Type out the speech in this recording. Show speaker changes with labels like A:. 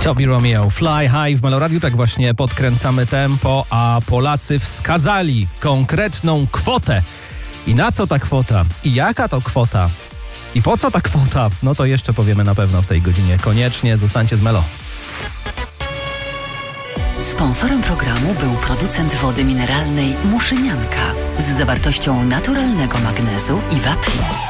A: Toby Romeo, Fly High w Meloradiu. Tak właśnie podkręcamy tempo, a Polacy wskazali konkretną kwotę. I na co ta kwota? I jaka to kwota? I po co ta kwota? No to jeszcze powiemy na pewno w tej godzinie. Koniecznie zostańcie z Melo.
B: Sponsorem programu był producent wody mineralnej Muszynianka z zawartością naturalnego magnezu i wapnia.